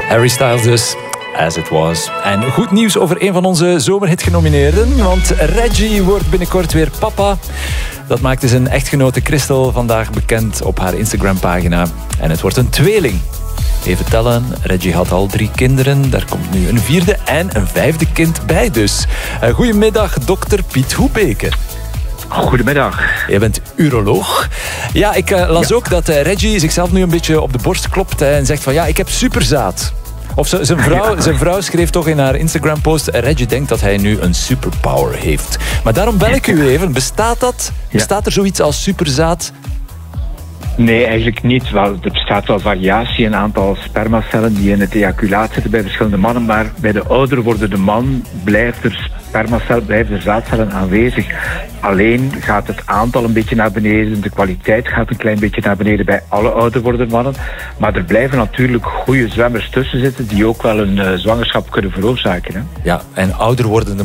Harry Styles dus, As It Was. En goed nieuws over een van onze zomerhit-genomineerden, want Reggie wordt binnenkort weer papa. Dat maakte zijn echtgenote Crystal vandaag bekend op haar Instagram-pagina. En het wordt een tweeling. Even tellen, Reggie had al 3 kinderen. Daar komt nu een 4e en een 5e kind bij dus. Goedemiddag, dokter Piet Hoebeke. Goedemiddag. Je bent uroloog. Ja, ik las ook dat Reggie zichzelf nu een beetje op de borst klopt en zegt van ja, ik heb superzaad. Of zijn vrouw schreef toch in haar Instagram-post, Reggie denkt dat hij nu een superpower heeft. Maar daarom bel ik u even. Bestaat dat? Bestaat er zoiets als superzaad? Nee, eigenlijk niet. Wel, er bestaat wel variatie in een aantal spermacellen die in het ejaculaat zitten bij verschillende mannen, maar bij de ouder wordende man blijft er zaadcellen aanwezig. Alleen gaat het aantal een beetje naar beneden, de kwaliteit gaat een klein beetje naar beneden bij alle ouder wordende mannen. Maar er blijven natuurlijk goede zwemmers tussen zitten die ook wel een zwangerschap kunnen veroorzaken. Hè? Ja, en ouder wordende